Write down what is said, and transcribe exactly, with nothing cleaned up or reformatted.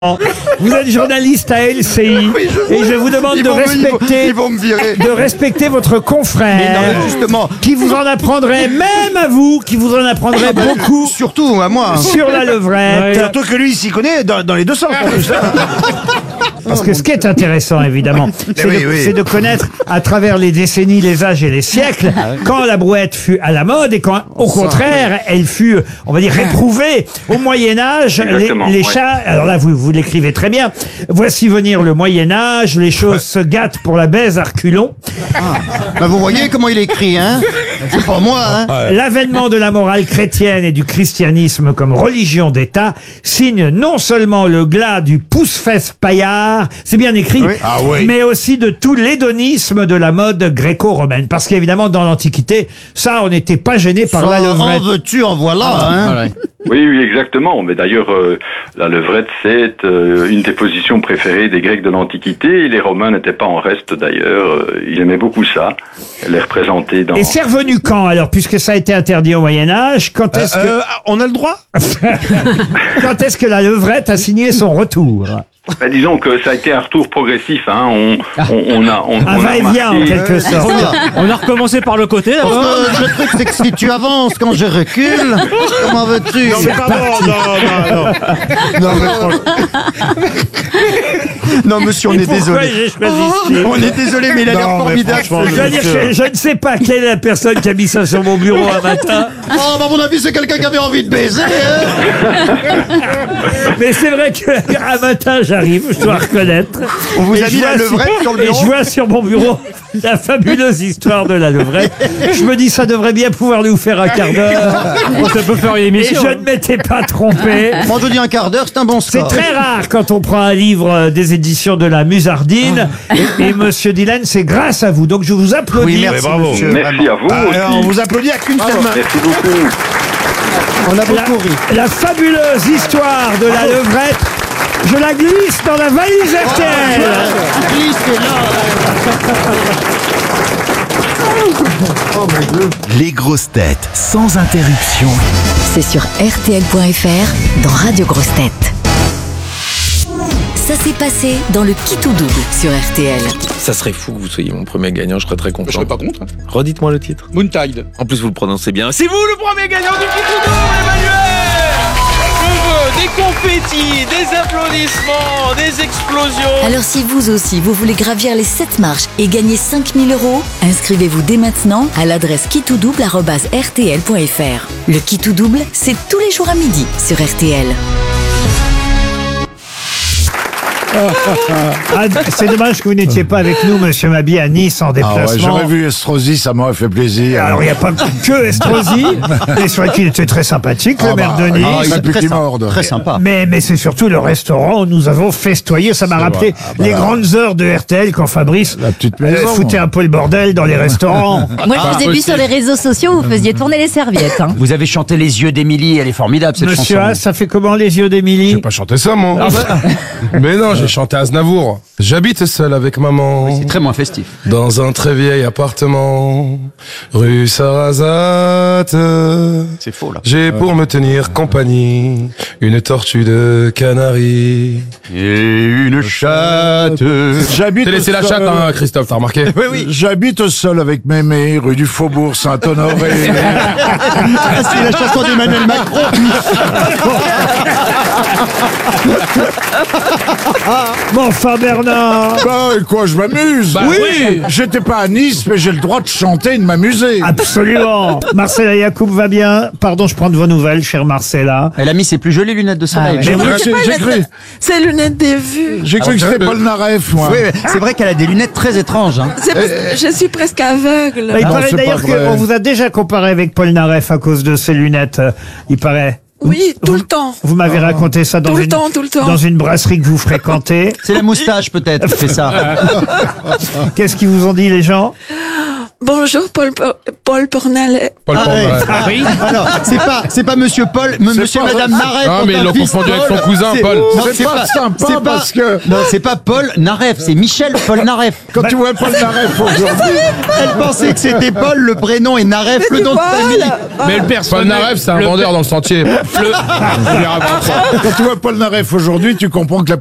Vous êtes journaliste à L C I Oui, je et je vous demande Ils de vont me- respecter, ils vont me virer. de respecter votre confrère, Mais non, mais justement. qui vous en apprendrait, même à vous, qui vous en apprendrait beaucoup Surtout à moi. hein. sur la levrette. Surtout que lui, il s'y connaît dans, dans les deux sens. en plus. Parce que ce qui est intéressant, évidemment, c'est oui, de, oui. c'est de connaître à travers les décennies, les âges et les siècles, quand la brouette fut à la mode et quand, au contraire, elle fut, on va dire, réprouvée. Au Moyen-Âge, les, Exactement, les ouais. chats, alors là, vous, vous l'écrivez très bien, voici venir le Moyen-Âge, les choses se gâtent pour la baise à reculons. Bah, vous voyez comment il écrit, hein. C'est pas moi, hein. L'avènement de la morale chrétienne et du christianisme comme religion d'État signe non seulement le glas du pouce-fesse paillard, c'est bien écrit, Oui. Ah oui. mais aussi de tout l'hédonisme de la mode gréco-romaine. Parce qu'évidemment, dans l'Antiquité, ça, on n'était pas gêné par la En levrette. veux-tu, en voilà, hein. Oui, oui, exactement. Mais d'ailleurs, euh, la levrette, c'est euh, une des positions préférées des Grecs de l'Antiquité. Les Romains n'étaient pas en reste, d'ailleurs. Euh, ils aimaient beaucoup ça. Elle est représentée dans... Et c'est revenu quand, alors, puisque ça a été interdit au Moyen-Âge? Quand est-ce que, Euh, on a le droit quand est-ce que la levrette a signé son retour? Ben, disons que ça a été un retour progressif. Hein. On, on, on a, on, Un on a va-et-vient, en remarqué- quelque sorte. On a recommencé par le côté Parce d'abord. que le truc, c'est que si tu avances quand je recule, comment veux-tu? Non, mais pardon, non, non, non. Non, mais franchement. Non, monsieur, on Et est pourquoi désolé. j'ai choisi ce film? On est désolé, mais il a l'air Non, mais formidable. franchement, Je dois dire que je ne sais pas quelle est la personne qui a mis ça sur mon bureau un matin, Oh, bah, à mon avis, c'est quelqu'un qui avait envie de baiser, hein. mais c'est vrai qu'un matin j'arrive, je dois reconnaître. On vous Et a je mis la vois sur- levrette sur le Et bureau. je vois sur mon bureau la fabuleuse histoire de la levrette. Je me dis, ça devrait bien pouvoir nous faire un quart d'heure. Ça peut faire une Et émission. je ne m'étais pas trompé. Moi, je dis un quart d'heure, c'est un bon C'est score. très rare quand on prend un livre euh, des éditions de la Musardine. Et, et Monsieur Dylan, c'est grâce à vous. Donc je vous applaudis. Oui, merci, bravo. monsieur. Merci vraiment. à vous Ah, aussi. alors, on vous applaudit à qu'une seule main. Merci beaucoup. On a La, beaucoup ri. la fabuleuse histoire de la levrette. Je la glisse dans la valise R T L. Les grosses têtes sans interruption. C'est sur R T L point F R dans Radio Grosses Têtes. Ça s'est passé dans le Qui tout double sur R T L. Ça serait fou que vous soyez mon premier gagnant, je serais très content. Je serais pas contre. Redites-moi le titre. Moontide. En plus, vous le prononcez bien. C'est vous le premier gagnant du Qui tout double, Emmanuel. Je veux des confettis, des applaudissements, des explosions. Alors si vous aussi vous voulez gravir les sept marches et gagner cinq mille euros, inscrivez-vous dès maintenant à l'adresse qui tout double arobase R T L point F R. Le Qui tout double, c'est tous les jours à midi sur R T L. Ah, c'est dommage que vous n'étiez pas avec nous, Monsieur Mabi, à Nice en Ah ouais, déplacement. j'aurais vu Estrosi, ça m'aurait fait plaisir. Alors, il n'y a pas que Estrosi, mais c'est vrai qu'il était très sympathique, le Ah maire bah, de Nice. ah, il a plus Très qu'il sympa. morde. Très sympa. Mais, mais c'est surtout le restaurant où nous avons festoyé. Ça m'a C'est rappelé vrai. Ah bah les là. grandes heures de R T L quand Fabrice La petite euh, maison. foutait un peu le bordel dans les restaurants. Moi, je vous ai vu sur les réseaux sociaux, vous faisiez tourner les serviettes. Hein. Vous avez chanté Les yeux d'Émilie, elle est formidable cette Monsieur chanson. Haas, ça fait comment les yeux d'Émilie? J'ai pas chanté ça, moi. Mais non, j'ai chanté Aznavour. J'habite seul avec maman. C'est très moins festif. Dans un très vieil appartement. Rue Sarrazate. C'est faux là. J'ai pour me tenir compagnie une tortue de Canaries. Et une chatte. J'habite T'as laissé la seul- chatte, hein, Christophe, t'as remarqué? Oui, oui. J'habite seul avec Mémé, rue du Faubourg Saint-Honoré. Ah, c'est la chanson d'Emmanuel Macron. Bon, enfin, Bernard. Bah, et quoi, je m'amuse. Bah, oui. J'étais pas à Nice, mais j'ai le droit de chanter et de m'amuser. Absolument. Marcella Yacoub va bien. Pardon, je prends de vos nouvelles, chère Marcella. Elle a mis ses plus jolies lunettes de soleil. Ah, J'ai ouais. cru, j'ai- j'ai cru, C'est lunettes des vues. j'ai cru que c'était Paul Naref, moi. Oui, c'est vrai qu'elle a des lunettes très étranges. Hein. Je suis presque aveugle. Il Non, paraît c'est d'ailleurs pas vrai. qu'on vous a déjà comparé avec Paul Naref à cause de ses lunettes. euh, Il paraît. Oui, tout le temps. Vous m'avez raconté ça dans Tout le une, temps, tout le temps. dans une brasserie que vous fréquentez. C'est la moustache peut-être qui fait ça. Qu'est-ce qu'ils vous ont dit les gens? Bonjour, Paul, Paul Pornalet. Paul Ah, Pornalet. ouais. Ah oui. Alors, c'est pas, c'est pas Monsieur Paul, m- C'est Monsieur pas- et Madame Naref. Non, ont mais un ils l'ont fils confondu avec Paul. son cousin, C'est- Paul. Non, C'est pas sympa c'est pas- parce que- Non, c'est pas Paul Naref, c'est Michel Paul Naref. Quand tu vois Paul Naref aujourd'hui, Elle pensait que c'était Paul, le prénom, et Naref, le nom de famille. Mais le Paul personnage. Naref, c'est un le- vendeur dans le sentier. le- quand tu vois Paul Naref aujourd'hui, tu comprends que la